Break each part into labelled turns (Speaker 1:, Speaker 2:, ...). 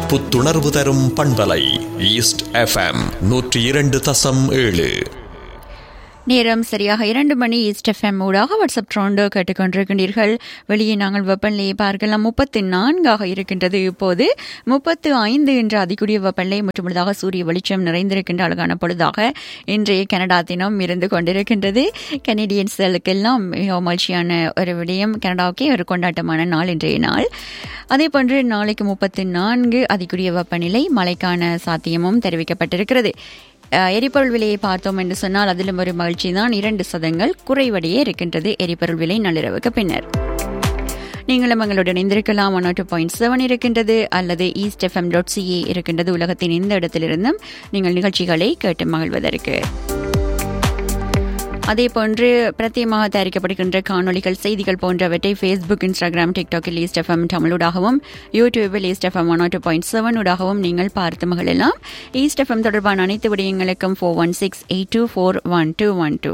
Speaker 1: புத்துணர்வு தரும் பண்பலை ஈஸ்ட் எஃப்எம் 102.7.
Speaker 2: நேரம் சரியாக 2 மணி. ஈஸ்ட் எஃப்எம் ஊடாக வாட்ஸ்அப் ட்ரோண்டோ கேட்டுக்கொண்டிருக்கின்றீர்கள். வெளியே நாங்கள் வெப்பநிலையை பார்க்கலாம். 34 இருக்கின்றது. இப்போது 35 என்ற அதிகூடிய வெப்பநிலை முற்றுமுழுதாக சூரிய வெளிச்சம் நிறைந்திருக்கின்ற அழகான பொழுதாக இன்றைய கனடா தினம் இருந்து கொண்டிருக்கின்றது. கனடியன்ஸுக்கெல்லாம் மிக மகிழ்ச்சியான ஒரு விடயம். கனடாவுக்கே ஒரு கொண்டாட்டமான நாள் இன்றைய நாள். அதேபோன்று நாளைக்கு 34 அதிகூடிய வெப்பநிலை, மழைக்கான சாத்தியமும் தெரிவிக்கப்பட்டிருக்கிறது. எரிபொருள் விலையை பார்த்தோம் என்று சொன்னால் அதிலும் ஒரு மகிழ்ச்சி தான். 2% குறைவடையே இருக்கின்றது எரிபொருள் விலை நள்ளிரவுக்கு பின்னர். நீங்களும் எங்களுடன் இணைந்திருக்கலாம். 102.7 இருக்கின்றது அல்லது eastfm.ca இருக்கின்றது. உலகத்தின் எந்த இடத்திலிருந்தும் நீங்கள் நிகழ்ச்சிகளை கேட்டு மகிழ்வதற்கு. அதேபோன்று பிரத்யேகமாக தயாரிக்கப்படுகின்ற காணொலிகள், செய்திகள் போன்றவற்றை ஃபேஸ்புக், இன்ஸ்டாகிராம், டிக்டாக்கில் ஈஸ்ட் எஃப்எம் தமிழூடாகவும், யூடியூபில் ஈஸ்ட் எஃப்எம் 102.7 ஊடாகவும் நீங்கள் பார்த்து மகிழலாம். ஈஸ்ட் எஃப்எம் தொடர்பான அனைத்து விடயங்களுக்கும் 4168241212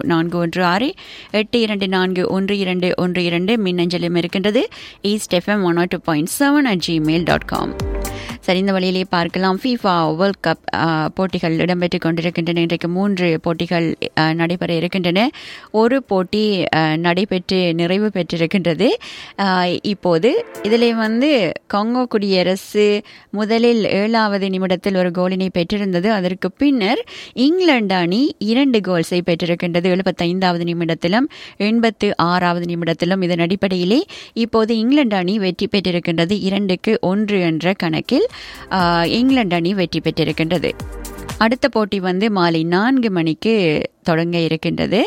Speaker 2: 4168241212 மின்னஞ்சலும் இருக்கின்றது. eastfm102.7@gmail.com. சரி, இந்த வழியிலே பார்க்கலாம். FIFA வேர்ல்ட் கப் போட்டிகள் இடம்பெற்றுக் கொண்டிருக்கின்றன. இன்றைக்கு 3 போட்டிகள் நடைபெற இருக்கின்றன. ஒரு போட்டி நடைபெற்று நிறைவு பெற்றிருக்கின்றது. இப்போது இதில் காங்கோ குடியரசு முதலில் 7வது நிமிடத்தில் ஒரு கோலினை பெற்றிருந்தது. அதற்கு பின்னர் இங்கிலாந்து அணி 2 கோல்ஸை பெற்றிருக்கின்றது. 75வது நிமிடத்திலும் 86வது நிமிடத்திலும். இதன் அடிப்படையிலே இப்போது இங்கிலாந்து அணி வெற்றி பெற்றிருக்கின்றது. 2-1 என்ற கணக்கில் இங்கிலாந்து அணி வெற்றி பெற்றிருக்கின்றது. அடுத்த போட்டி மாலை 4 மணிக்கு தொடங்க இருக்கின்றது.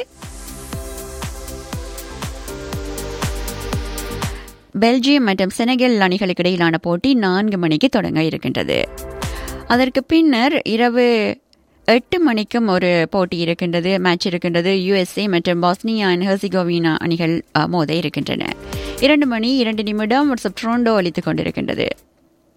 Speaker 2: பெல்ஜியம் மற்றும் செனகல் அணிகளுக்கு இடையிலான போட்டி 4 மணிக்கு தொடங்க இருக்கின்றது. அதற்கு பின்னர் இரவு 8 மணிக்கும் ஒரு போட்டி இருக்கின்றது, மேட்ச் இருக்கின்றது. USA மற்றும் பாஸ்னியா அண்ட் ஹெர்சிகோவினா அணிகள் மோத இருக்கின்றன. 2 மணி 2 நிமிடம் வாட்ஸ்அப் ட்ரோண்டோ அளித்துக் கொண்டிருக்கின்றது.